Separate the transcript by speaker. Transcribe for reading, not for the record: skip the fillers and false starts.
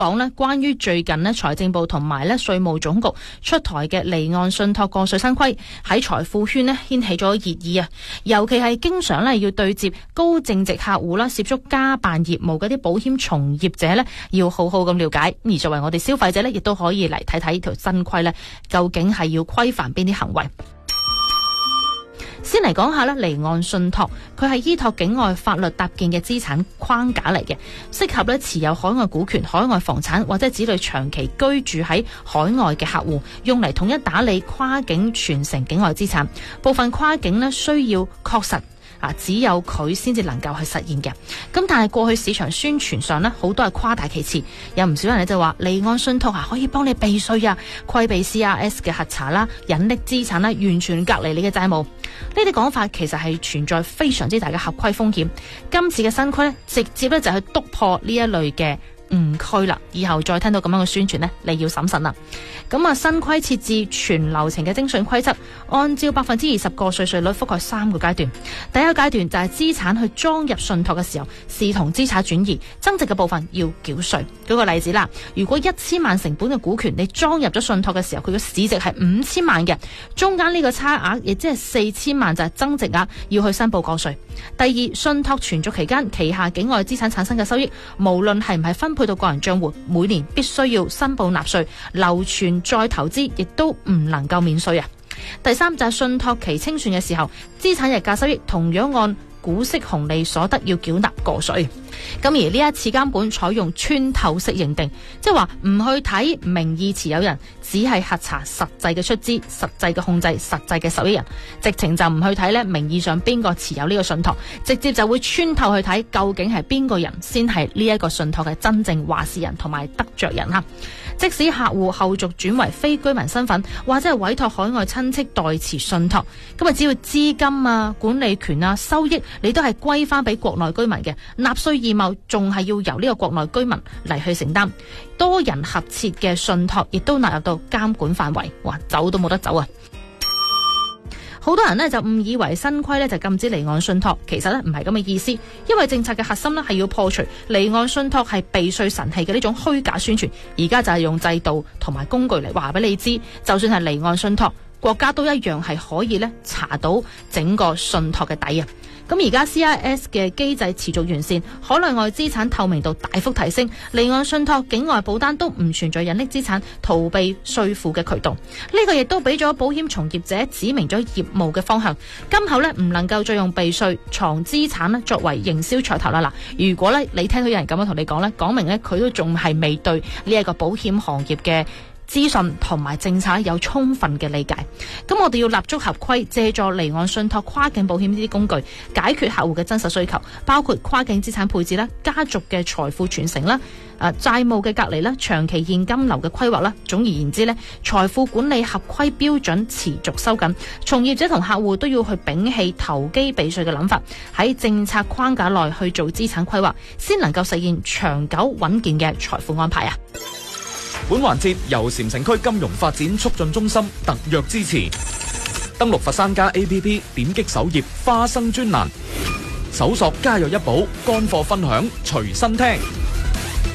Speaker 1: 講呢，關於最近呢財政部同埋呢稅務總局出台嘅離岸信託個稅新規，喺財富圈呢掀起咗熱議啊！尤其係經常呢要對接高淨值客戶啦，涉足家辦業務嗰啲保險從業者呢，要好好咁了解。而作為我哋消費者呢，亦都可以嚟睇睇呢條新規呢，究竟係要規範邊啲行為。先嚟講下離岸信託，佢係依託境外法律搭建嘅資產框架嚟嘅，適合持有海外股權、海外房產或者子女長期居住喺海外嘅客戶，用嚟統一打理跨境傳承境外資產。部分跨境需要確實只有佢先至能夠去實現嘅。咁但係過去市場宣傳上好多係誇大其詞，有唔少人就話離岸信託可以幫你避稅啊，規避 CRS 嘅核查啦，隱匿資產啦，完全隔離你嘅債務。呢啲講法其實係存在非常之大嘅合規風險。今次嘅新規直接就去督破呢一類嘅誤區啦，以後再聽到咁樣嘅宣傳你要審慎啦。咁新規設置全流程嘅徵稅規則，按照20%個稅率覆蓋3個階段。第一個階段就係資產去裝入信託嘅時候，視同資產轉移，增值嘅部分要繳稅。舉個例子啦，如果1000萬成本嘅股權你裝入咗信託嘅時候，佢嘅市值係5000萬嘅，中間呢個差額亦即係4000萬就係增值額，要去申報個稅。第二，信託存續期間旗下境外資產產生嘅收益，無論係唔係分配到個人賬戶，每年必須要申報納稅，流傳再投資亦都唔能夠免稅啊。第三就係信託期清算嘅時候，資產溢價收益同樣按股息紅利所得要繳納個稅。咁而呢一次監管採用穿透式認定，即係話唔去睇名義持有人，只係核查實際嘅出資、實際嘅控制、實際嘅受益人，直情就唔去睇名義上邊個持有呢個信託，直接就會穿透去睇究竟係邊個人先係呢一個信託嘅真正話事人同埋得着人哈。即使客戶後續轉為非居民身份，或者係委託海外親戚代持信託，咁只要資金啊、管理權啊、收益，你都係歸翻俾國內居民嘅，納稅義務仲係要由呢個國內居民嚟去承擔。多人合設嘅信託亦都納入到監管範圍，哇，走都冇得走啊！好多人就誤以為新規就禁止離岸信託，其實唔係咁嘅意思，因為政策嘅核心係要破除離岸信託係避稅神器嘅呢種虛假宣傳，而家就係用制度同埋工具嚟話俾你知，就算係離岸信託，國家都一樣係可以查到整個信託嘅底啊！咁而家 CRS 嘅機制持續完善，海內外資產透明度大幅提升，離岸信託、境外保單都唔存在隱匿資產、逃避稅負嘅渠道。呢個亦都俾咗保險從業者指明咗業務嘅方向。今後唔能夠再用避稅、藏資產作為營銷噱頭啦。嗱，如果你聽到有人咁樣同你講講明佢都仲係未對呢一個保險行業嘅資訊同埋政策有充分嘅理解，咁我哋要立足合規，借助離岸信託、跨境保險呢啲工具，解決客戶嘅真實需求，包括跨境資產配置啦、家族嘅財富傳承啦、債務嘅隔離啦、長期現金流嘅規劃啦。總而言之財富管理合規標準持續收緊，從業者同客戶都要去摒棄投機避稅嘅諗法，喺政策框架內去做資產規劃，先能夠實現長久穩健嘅財富安排啊！
Speaker 2: 本環節由禪城區金融發展促進中心特約支持。登錄佛山家 APP， 點擊首頁花生專欄，搜索家有一寶，乾貨分享隨身聽。